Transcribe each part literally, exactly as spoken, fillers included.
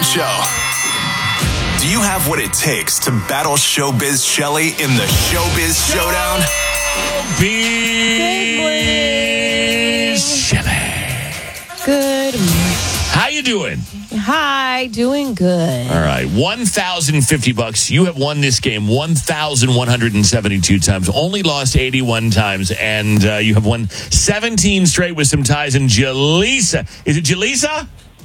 Fred Show. Do you have what it takes to battle Showbiz Shelly in the Showbiz Showdown? Showbiz Shelly. Good morning. How you doing? Hi, doing good. All right, one thousand fifty bucks. You have won this game one thousand one hundred seventy-two times. Only lost eighty-one times, and uh, you have won seventeen straight with some ties. And Jaleesa, is it Jaleesa?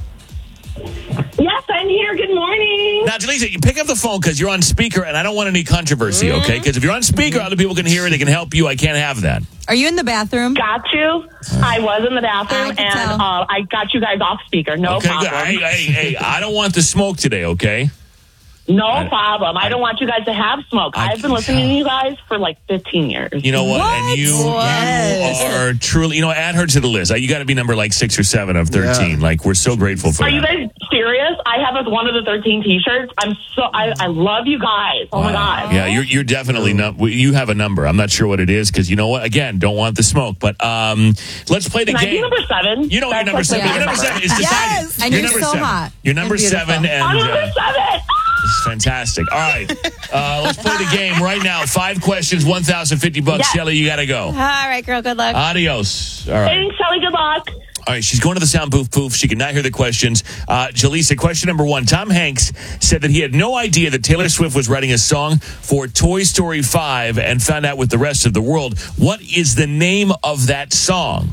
Yes, I'm here. Good morning. Now, Jaleesa, you pick up the phone because you're on speaker, and I don't want any controversy, Mm-hmm. okay? Because if you're on speaker, other people can hear it. They can help you. I can't have that. Are you in the bathroom? Got you. I was in the bathroom, I can and tell. uh, I got you guys off speaker. No okay, problem. good. Hey, hey, hey, I don't want the smoke today, okay? No I- problem. I, don't want you guys to have smoke. I- I've been listening to you guys for like fifteen years. You know what? What? And you, Yes. you are truly, you know, add her to the list. You got to be number like six or seven of thirteen. Like, we're so grateful for Are that. you guys serious? I have a, one of the thirteen T-shirts. I'm so I, I love you guys. Oh my Wow. god. Yeah, you're you're definitely not. You have a number. I'm not sure what it is because you know what? Again, don't want the smoke. But um, let's play the Can I be game. number seven? You know you're That's number like seven. my You're number number. seven. It's Yes, decided. and you're you're number so seven. hot You're number and beautiful. seven, and I'm uh, number seven. it's fantastic. All right, uh, let's play the game right now. Five questions, one thousand fifty bucks. Yes. Shelly, you got to go. All right, girl, good luck. Adios. All right. Thanks, Shelly. Good luck. All right, she's going to the sound booth poof. She cannot hear the questions. Uh, Jaleesa, question number one. Tom Hanks said that he had no idea that Taylor Swift was writing a song for Toy Story five and found out with the rest of the world. What is the name of that song?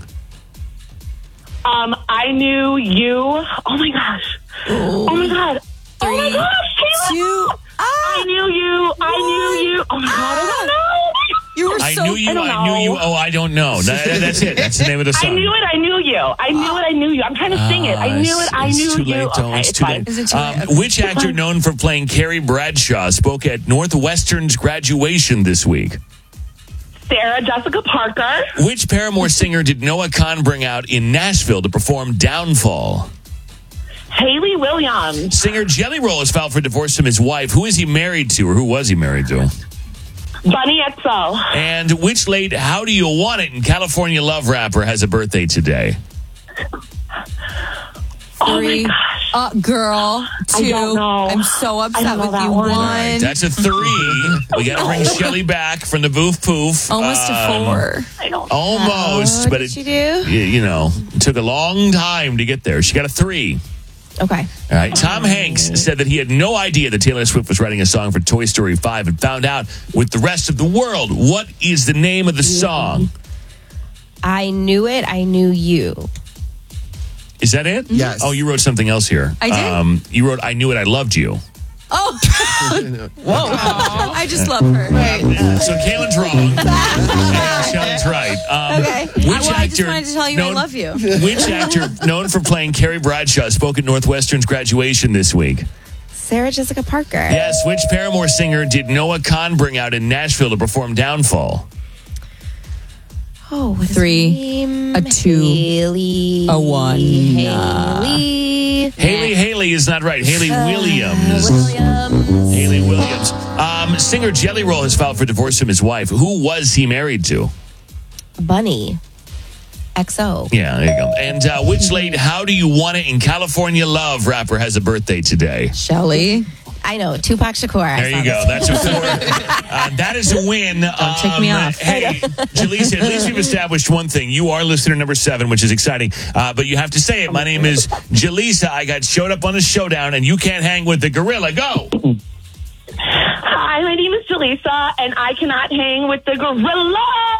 Um, I knew you. Oh my gosh. Oh my god. Oh my Three, gosh, Taylor. two, I knew you. I knew you. Oh my god. I don't know. You were I so. knew you. I don't I, knew you. know. Oh, I don't know. That- that's it. That's the name of the song. I knew it. I knew you. I knew it. I knew you. I'm trying to sing it. I knew it. I It's knew too you. late, though. Okay, It's it's too fine. late. Is it too Um, late? which actor known for playing Carrie Bradshaw spoke at Northwestern's graduation this week? Sarah Jessica Parker. Which Paramore singer did Noah Khan bring out in Nashville to perform Downfall? Haley Williams. Singer Jelly Roll has filed for divorce from his wife. Who is he married to, or who was he married to? Bunny Etzel. And which late How Do You Want It in California Love rapper has a birthday today? Oh my Three. gosh. Uh, girl, two. I don't know. I'm so I upset don't know with that you. one. One. All Right, that's a three. We got to bring Shelly back from the booth poof. Almost Um, to four. I don't Almost, What but did it, you do? you, you know, it took a long time to get there. She got a three. Okay. All right. Tom Hanks said that he had no idea that Taylor Swift was writing a song for Toy Story five and found out with the rest of the world. What is the name of the song? I knew it. I knew you. Is that it? Yes. Oh, you wrote something else here. I did? Um, you wrote, I Knew It, I Loved You. Oh. Whoa. I just love her. So Kaylin's wrong. and Shelley's right. Um, Okay. Which Well, I just actor wanted to tell you I known- love you. Which actor known for playing Carrie Bradshaw spoke at Northwestern's graduation this week? Sarah Jessica Parker. Yes. Which Paramore singer did Noah Khan bring out in Nashville to perform Downfall? Oh, what is Three, her name? a two, Haley. a one. Haley. Haley Haley is not right. Haley Williams. Williams. Haley Williams. Um, singer Jelly Roll has filed for divorce from his wife. Who was he married to? Bunny. X O. Yeah, there you go. And uh, which late How Do You Want It in California Love rapper has a birthday today? Shelly. I know. Tupac Shakur. I There saw you go. this. That's a four. Uh, that is a win. Don't take me off. Hey, Jaleesa, at least we've established one thing. You are listener number seven, which is exciting. Uh, but you have to say it. My name is Jaleesa. I got showed up on a showdown, and you can't hang with the gorilla. Go. Hi, my name is Jaleesa, and I cannot hang with the gorilla.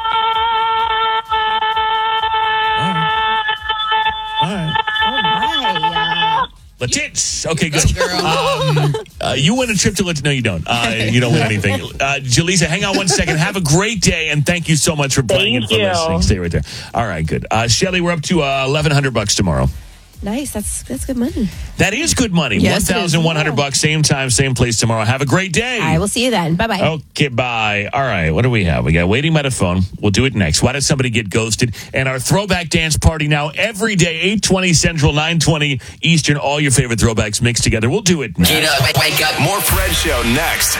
All right. Hi. The tits. Okay, good. Um, uh, you win a trip to let. No, you don't. Uh, you don't win anything. Uh, Jaleesa, hang on one second. Have a great day, and thank you so much for playing Thank and for you. listening. Stay right there. All right, good. Uh, Shelly, we're up to uh, eleven hundred bucks tomorrow. Nice. That's that's good money. That is good money. Yes, it one is. thousand one hundred bucks, same time, same place tomorrow. Have a great day. I will see you then. Bye bye. Okay, bye. All right, what do we have? We got Waiting by the Phone. We'll do it next. Why did somebody get ghosted? And our throwback dance party now every day, eight twenty Central, nine twenty Eastern. All your favorite throwbacks mixed together. We'll do it next. Get up, wake up. More Fred Show next.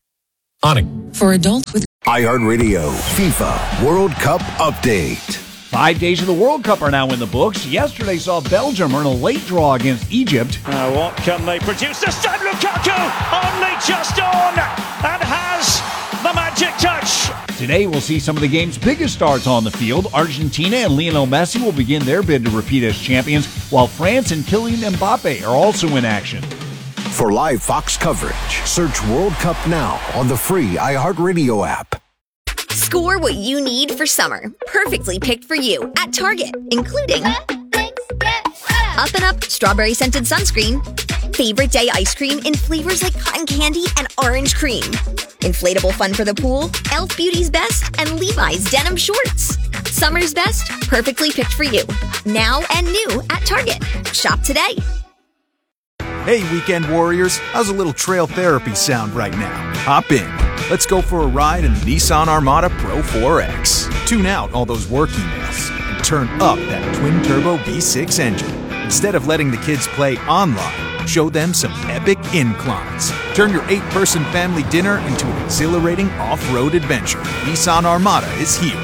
On it. For adults with iHeartRadio FIFA World Cup update. Five days of the World Cup are now in the books. Yesterday saw Belgium earn a late draw against Egypt. Uh, what can they produce? This time Lukaku only just on and has the magic touch. Today we'll see some of the game's biggest stars on the field. Argentina and Lionel Messi will begin their bid to repeat as champions, while France and Kylian Mbappe are also in action. For live Fox coverage, search World Cup now on the free iHeartRadio app. Score what you need for summer. Perfectly picked for you at Target, including Up and Up Strawberry Scented Sunscreen, Favorite Day Ice Cream in flavors like cotton candy and orange cream, inflatable fun for the pool, Elf Beauty's Best, and Levi's Denim Shorts. Summer's best, perfectly picked for you. Now and new at Target. Shop today. Hey, weekend warriors, how's a little trail therapy sound right now? Hop in. Let's go for a ride in the Nissan Armada Pro four X. Tune out all those work emails and turn up that twin-turbo V six engine. Instead of letting the kids play online, show them some epic inclines. Turn your eight-person family dinner into an exhilarating off-road adventure. Nissan Armada is here.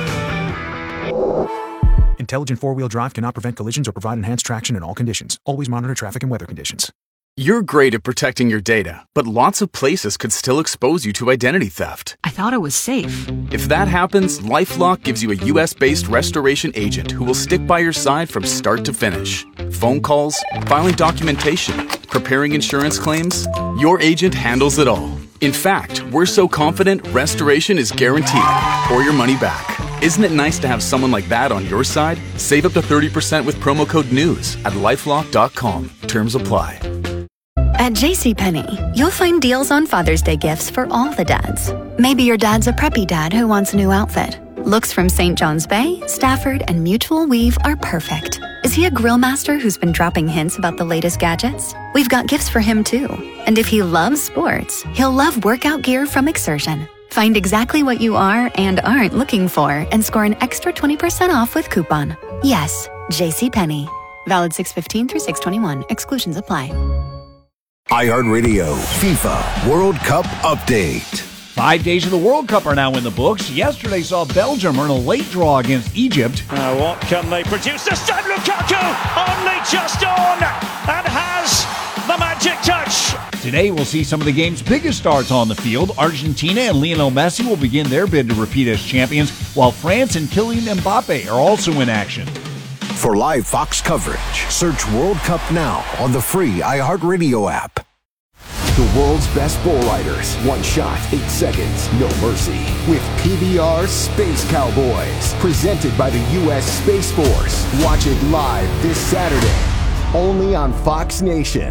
Intelligent four-wheel drive cannot prevent collisions or provide enhanced traction in all conditions. Always monitor traffic and weather conditions. You're great at protecting your data, but lots of places could still expose you to identity theft. I thought it was safe. If that happens, LifeLock gives you a U S-based restoration agent who will stick by your side from start to finish. Phone calls, filing documentation, preparing insurance claims, your agent handles it all. In fact, we're so confident restoration is guaranteed or your money back. Isn't it nice to have someone like that on your side? Save up to thirty percent with promo code NEWS at lifelock dot com. Terms apply. At JCPenney, you'll find deals on Father's Day gifts for all the dads. Maybe your dad's a preppy dad who wants a new outfit. Looks from Saint John's Bay, Stafford, and Mutual Weave are perfect. Is he a grill master who's been dropping hints about the latest gadgets? We've got gifts for him too. And if he loves sports, he'll love workout gear from Exertion. Find exactly what you are and aren't looking for and score an extra twenty percent off with coupon. Yes, JCPenney. Valid six fifteen through six twenty-one. Exclusions apply. iHeartRadio FIFA World Cup Update. Five days of the World Cup are now in the books. Yesterday saw Belgium earn a late draw against Egypt. Uh, what can they produce? This time Lukaku only just on and has the magic touch. Today we'll see some of the game's biggest stars on the field. Argentina and Lionel Messi will begin their bid to repeat as champions, while France and Kylian Mbappe are also in action. For live Fox coverage, search World Cup now on the free iHeartRadio app. The world's best bull riders. One shot, eight seconds, no mercy. With P B R Space Cowboys. Presented by the U S Space Force. Watch it live this Saturday. Only on Fox Nation.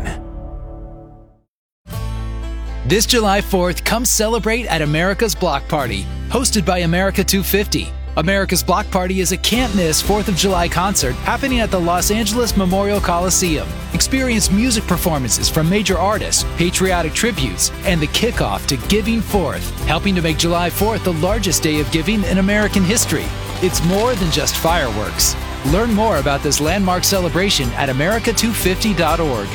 This July fourth, come celebrate at America's Block Party. Hosted by America two fifty. America's Block Party is a can't-miss fourth of July concert happening at the Los Angeles Memorial Coliseum. Experience music performances from major artists, patriotic tributes, and the kickoff to Giving Fourth, helping to make July fourth the largest day of giving in American history. It's more than just fireworks. Learn more about this landmark celebration at America two fifty dot org.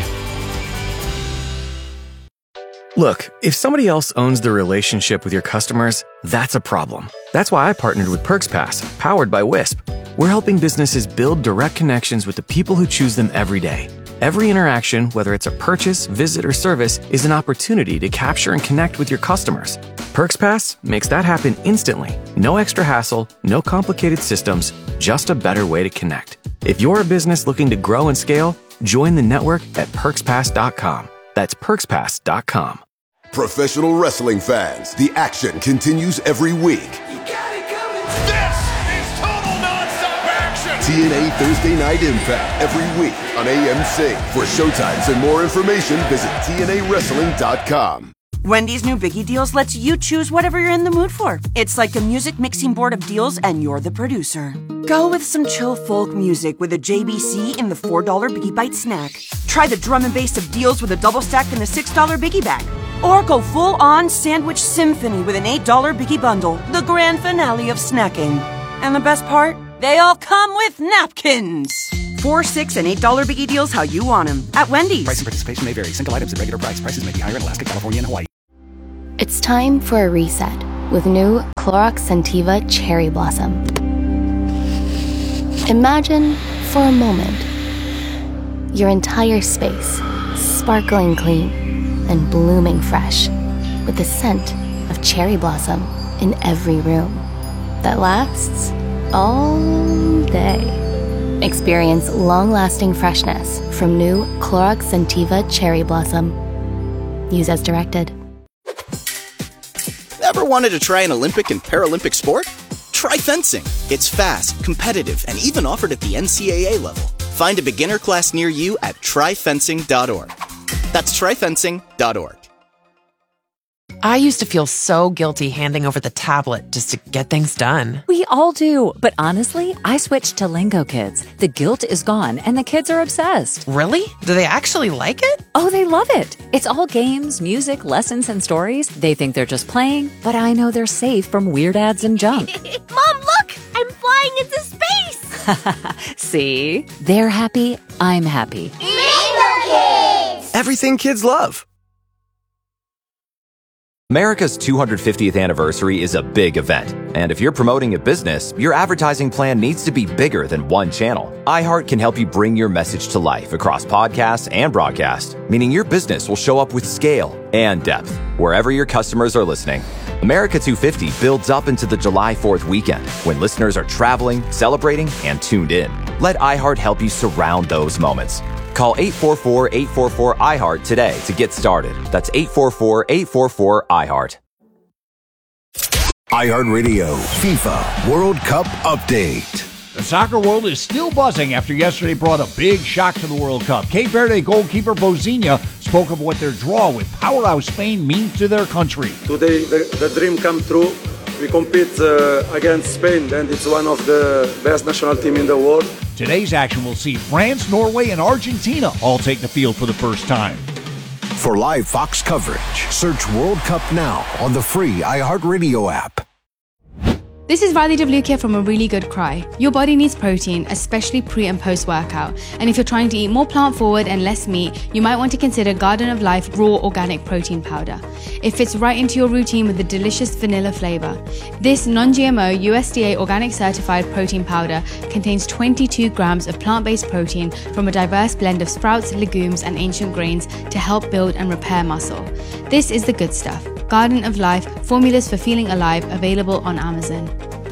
Look, if somebody else owns the relationship with your customers, that's a problem. That's why I partnered with PerksPass, powered by Wisp. We're helping businesses build direct connections with the people who choose them every day. Every interaction, whether it's a purchase, visit, or service, is an opportunity to capture and connect with your customers. PerksPass makes that happen instantly. No extra hassle, no complicated systems, just a better way to connect. If you're a business looking to grow and scale, join the network at perks pass dot com. That's perks pass dot com. Professional wrestling fans, the action continues every week. You got it coming. This is total nonstop action. T N A Thursday Night Impact every week on A M C. For showtimes and more information, visit T N A wrestling dot com. Wendy's new Biggie Deals lets you choose whatever you're in the mood for. It's like a music mixing board of deals, and you're the producer. Go with some chill folk music with a J B C in the four dollar Biggie Bite snack. Try the drum and bass of deals with a double stack in the six dollar Biggie Bag. Or go full-on sandwich symphony with an eight dollar Biggie Bundle, the grand finale of snacking. And the best part? They all come with napkins. Four, six, and eight dollar Biggie Deals how you want them at Wendy's. Price and participation may vary. Single items at regular price. Prices may be higher in Alaska, California, and Hawaii. It's time for a reset with new Clorox Scentiva Cherry Blossom. Imagine, for a moment, your entire space sparkling clean and blooming fresh with the scent of cherry blossom in every room that lasts all day. Experience long-lasting freshness from new Clorox Scentiva Cherry Blossom. Use as directed. Ever wanted to try an Olympic and Paralympic sport? Try fencing. It's fast, competitive, and even offered at the N C double A level. Find a beginner class near you at try fencing dot org. That's try fencing dot org. I used to feel so guilty handing over the tablet just to get things done. We all do, but honestly, I switched to Lingo Kids. The guilt is gone, and the kids are obsessed. Really? Do they actually like it? Oh, they love it. It's all games, music, lessons, and stories. They think they're just playing, but I know they're safe from weird ads and junk. Mom, look! I'm flying into space! See? They're happy, I'm happy. Lingo Kids! Everything kids love. America's two hundred fiftieth anniversary is a big event, and if you're promoting a business, your advertising plan needs to be bigger than one channel. iHeart can help you bring your message to life across podcasts and broadcast, meaning your business will show up with scale and depth wherever your customers are listening. America two fifty builds up into the July fourth weekend when listeners are traveling, celebrating, and tuned in. Let iHeart help you surround those moments. Call eight four four, eight four four, I heart today to get started. That's eight four four, eight four four, I heart. iHeartRadio FIFA World Cup Update. The soccer world is still buzzing after yesterday brought a big shock to the World Cup. Cape Verde goalkeeper Bozinha spoke of what their draw with powerhouse Spain means to their country. Today, the, the dream come true. We compete uh, against Spain, and it's one of the best national team in the world. Today's action will see France, Norway, and Argentina all take the field for the first time. For live Fox coverage, search World Cup Now on the free iHeartRadio app. This is Riley DeVlukia from A Really Good Cry. Your body needs protein, especially pre and post workout. And if you're trying to eat more plant forward and less meat, you might want to consider Garden of Life Raw Organic Protein Powder. It fits right into your routine with a delicious vanilla flavor. This non-G M O U S D A organic certified protein powder contains twenty-two grams of plant-based protein from a diverse blend of sprouts, legumes, and ancient grains to help build and repair muscle. This is the good stuff. Garden of Life, formulas for feeling alive, available on Amazon.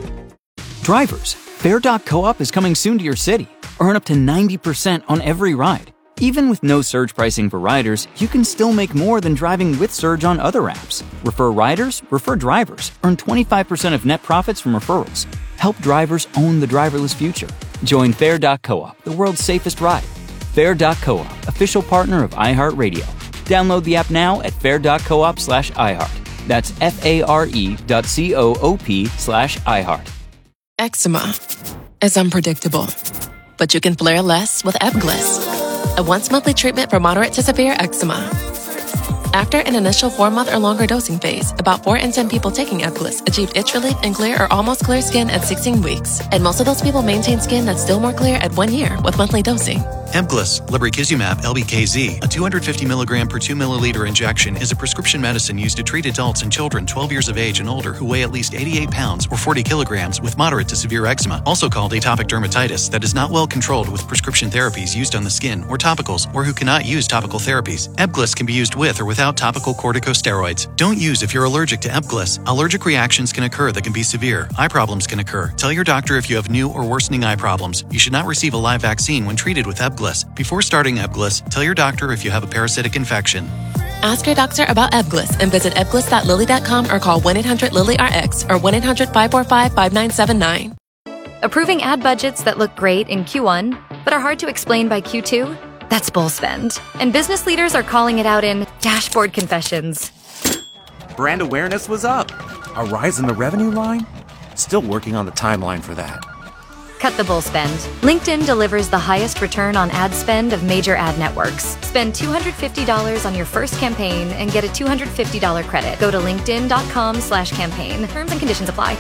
Drivers, Fare dot coop is coming soon to your city. Earn up to ninety percent on every ride. Even with no surge pricing for riders, you can still make more than driving with Surge on other apps. Refer riders, refer drivers. Earn twenty-five percent of net profits from referrals. Help drivers own the driverless future. Join Fare dot coop, the world's safest ride. Fare dot coop, official partner of iHeartRadio. Download the app now at fare dot coop slash iHeart. That's F-A-R-E dot C-O-O-P slash iHeart. Eczema is unpredictable, but you can flare less with Ebglyss, a once-monthly treatment for moderate to severe eczema. After an initial four-month or longer dosing phase, about four in ten people taking Ebglyss achieved itch relief and clear or almost clear skin at sixteen weeks, and most of those people maintain skin that's still more clear at one year with monthly dosing. Ebglyss, lebrikizumab L B K Z, a two hundred fifty milligram per two milliliter injection, is a prescription medicine used to treat adults and children twelve years of age and older who weigh at least eighty-eight pounds or forty kilograms with moderate to severe eczema, also called atopic dermatitis, that is not well controlled with prescription therapies used on the skin or topicals, or who cannot use topical therapies. Ebglyss can be used with or without topical corticosteroids. Don't use if you're allergic to Ebglyss. Allergic reactions can occur that can be severe. Eye problems can occur. Tell your doctor if you have new or worsening eye problems. You should not receive a live vaccine when treated with Ebglyss. Before starting Ebglyss, tell your doctor if you have a parasitic infection. Ask your doctor about Ebglyss and visit ebglyss dot lilly dot com or call one eight hundred lilly R X or one eight hundred five four five five nine seven nine. Approving ad budgets that look great in Q one, but are hard to explain by Q two? That's bull spend. And business leaders are calling it out in dashboard confessions. Brand awareness was up. A rise in the revenue line? Still working on the timeline for that. Cut the bull spend. LinkedIn delivers the highest return on ad spend of major ad networks. Spend two hundred fifty dollars on your first campaign and get a two hundred fifty dollars credit. Go to linkedin dot com slash campaign. Terms and conditions apply.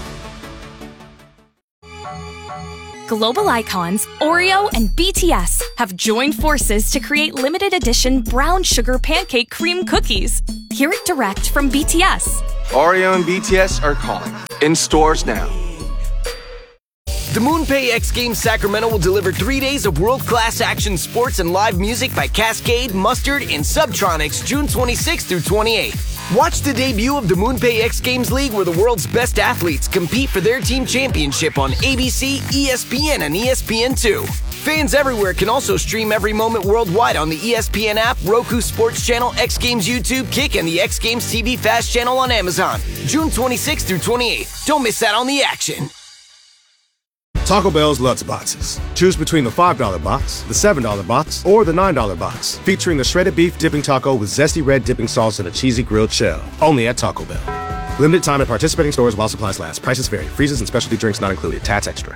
Global icons Oreo and B T S have joined forces to create limited edition brown sugar pancake cream cookies. Hear it direct from B T S. Oreo and B T S are calling. In stores now. The MoonPay X Games Sacramento will deliver three days of world-class action sports and live music by Cascade, Mustard, and Subtronics June twenty-sixth through twenty-eighth. Watch the debut of the MoonPay X Games League, where the world's best athletes compete for their team championship on A B C, E S P N, and E S P N two. Fans everywhere can also stream every moment worldwide on the E S P N app, Roku Sports Channel, X Games YouTube, Kick, and the X Games T V Fast channel on Amazon. June twenty-sixth through twenty-eighth. Don't miss out on the action. Taco Bell's Lutz Boxes. Choose between the five dollar box, the seven dollar box, or the nine dollar box, featuring the shredded beef dipping taco with zesty red dipping sauce and a cheesy grilled shell. Only at Taco Bell. Limited time at participating stores while supplies last. Prices vary. Freezes and specialty drinks not included. Tats extra.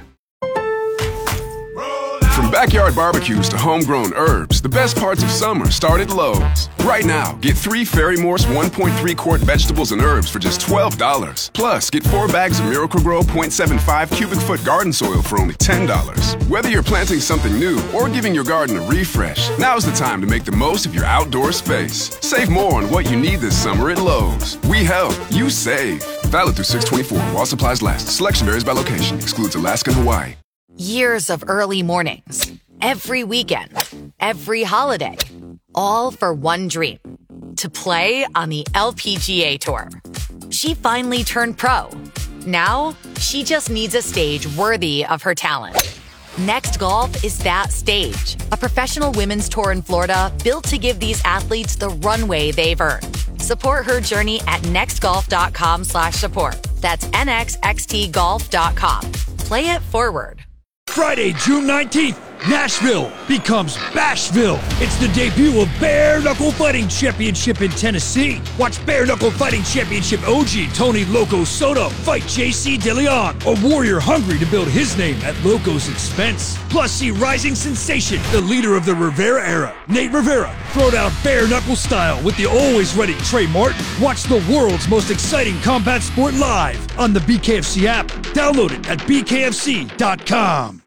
From backyard barbecues to homegrown herbs, the best parts of summer start at Lowe's. Right now, get three Fairy Morse one point three quart vegetables and herbs for just twelve dollars. Plus, get four bags of Miracle-Gro point seven five cubic foot garden soil for only ten dollars. Whether you're planting something new or giving your garden a refresh, now's the time to make the most of your outdoor space. Save more on what you need this summer at Lowe's. We help, you save. Valid through six twenty-four while supplies last. Selection varies by location. Excludes Alaska and Hawaii. Years of early mornings, every weekend, every holiday, all for one dream, to play on the L P G A Tour. She finally turned pro. Now, she just needs a stage worthy of her talent. Next Golf is that stage, a professional women's tour in Florida built to give these athletes the runway they've earned. Support her journey at nextgolf.com slash support. That's N X X T golf dot com. Play it forward. Friday, June nineteenth, Nashville becomes Bashville. It's the debut of Bare Knuckle Fighting Championship in Tennessee. Watch Bare Knuckle Fighting Championship O G Tony Loco Soto fight J C DeLeon, a warrior hungry to build his name at Loco's expense. Plus, see rising sensation, the leader of the Rivera era, Nate Rivera, throw down bare knuckle style with the always ready Trey Martin. Watch the world's most exciting combat sport live on the B K F C app. Download it at b k f c dot com.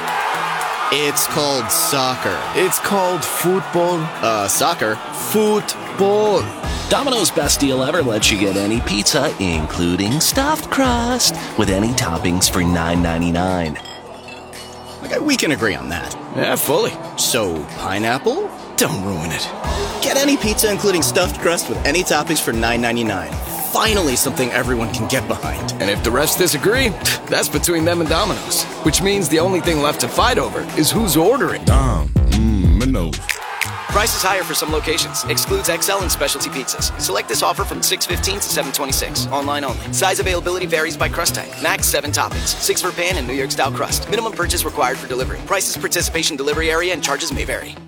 It's called soccer. It's called football. Uh, soccer. Football. Domino's Best Deal Ever lets you get any pizza, including stuffed crust, with any toppings for nine ninety-nine. Okay, we can agree on that. Yeah, fully. So, pineapple? Don't ruin it. Get any pizza, including stuffed crust, with any toppings for nine ninety-nine. Finally, something everyone can get behind. And if the rest disagree, that's between them and Domino's. Which means the only thing left to fight over is who's ordering. Dom, mmm, Minos. Price is higher for some locations. Excludes X L and specialty pizzas. Select this offer from six fifteen to seven twenty-six. Online only. Size availability varies by crust type. Max seven toppings. Six for pan and New York style crust. Minimum purchase required for delivery. Prices, participation, delivery area, and charges may vary.